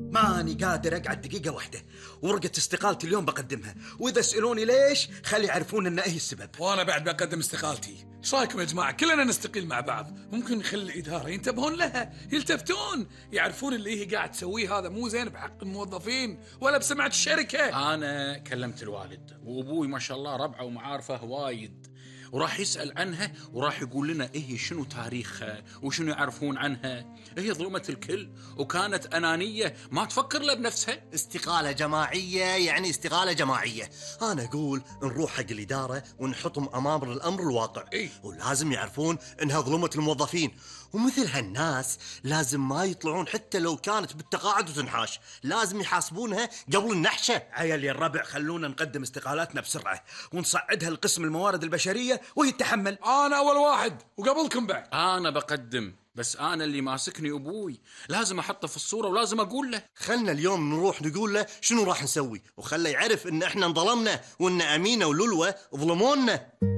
ماني قادر أقعد دقيقة واحدة، ورقة استقالتي اليوم بقدمها، وإذا سألوني ليش خلي يعرفون أن إيه السبب. وأنا بعد بقدم استقالتي. ايش رايكم يا جماعة كلنا نستقيل مع بعض؟ ممكن نخلي الإدارة ينتبهون لها، يلتفتون، يعرفون اللي هي قاعد تسويه هذا مو زين بحق الموظفين ولا بسمعة الشركة. أنا كلمت الوالد وأبوي ما شاء الله ربعه ومعارفه وايد، وراح يسأل عنها وراح يقول لنا إيه شنو تاريخها وشنو يعرفون عنها. هي ظلمت الكل وكانت أنانية ما تفكر له بنفسها. استقالة جماعية يعني استقالة جماعية. أنا أقول نروح حق الإدارة ونحطهم أمام الأمر الواقع. ولازم يعرفون إنها ظلمت الموظفين، ومثل هالناس لازم ما يطلعون حتى لو كانت بالتقاعد وتنحاش، لازم يحاسبونها قبل النحشة. عيال يا الربع خلونا نقدم استقالاتنا بسرعة ونصعدها لقسم الموارد البشرية وهي تتحمل. أنا أول واحد وقبلكم بعد. أنا بقدم، بس أنا اللي ماسكني أبوي، لازم أحطه في الصورة ولازم أقول له. خلنا اليوم نروح نقول له شنو راح نسوي، وخله يعرف إن إحنا انظلمنا وإن أمينة ولولوة ظلمونا.